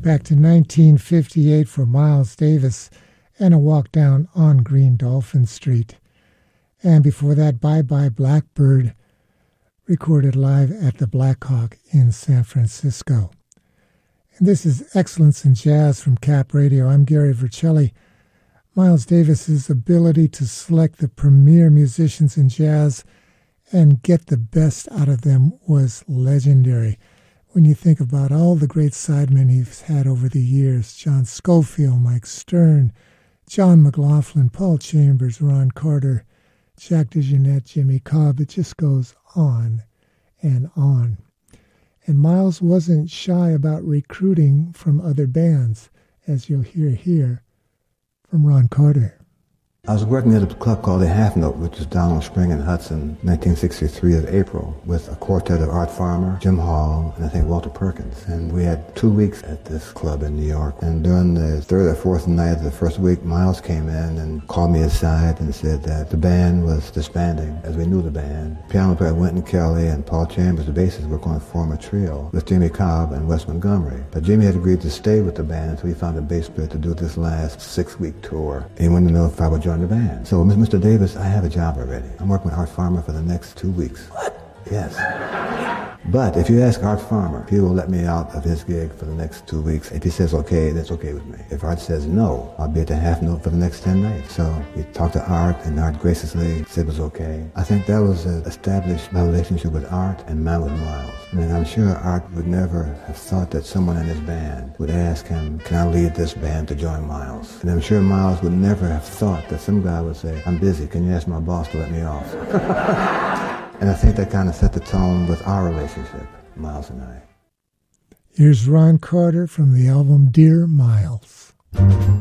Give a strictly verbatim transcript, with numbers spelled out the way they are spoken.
Back to nineteen fifty-eight for Miles Davis and A Walk Down on Green Dolphin Street. And before that, Bye Bye Blackbird, recorded live at the Blackhawk in San Francisco. And this is Excellence in Jazz from Cap Radio. I'm Gary Vercelli. Miles Davis's ability to select the premier musicians in jazz and get the best out of them was legendary. When you think about all the great sidemen he's had over the years, John Scofield, Mike Stern, John McLaughlin, Paul Chambers, Ron Carter, Jack DeJohnette, Jimmy Cobb, it just goes on and on. And Miles wasn't shy about recruiting from other bands, as you'll hear here from Ron Carter. I was working at a club called the Half Note, which is down on Spring and Hudson, nineteen sixty-three of April, with a quartet of Art Farmer, Jim Hall, and I think Walter Perkins. And we had two weeks at this club in New York. And during the third or fourth night of the first week, Miles came in and called me aside and said that the band was disbanding, as we knew the band. Piano player Wynton Kelly and Paul Chambers, the bassist, were going to form a trio with Jimmy Cobb and Wes Montgomery. But Jimmy had agreed to stay with the band, so he found a bass player to do this last six-week tour. And he wanted to know if I would join the band. So, Mister Davis, I have a job already. I'm working with Art Farmer for the next two weeks. What? Yes. But if you ask Art Farmer, he will let me out of his gig for the next two weeks. If he says okay, that's okay with me. If Art says no, I'll be at the Half Note for the next ten nights. So we talked to Art, and Art graciously said it was okay. I think that was uh, established my relationship with Art and mine with Miles. I mean, I'm sure Art would never have thought that someone in his band would ask him, can I lead this band to join Miles? And I'm sure Miles would never have thought that some guy would say, I'm busy, can you ask my boss to let me off? And I think that kind of set the tone with our relationship, Miles and I. Here's Ron Carter from the album Dear Miles.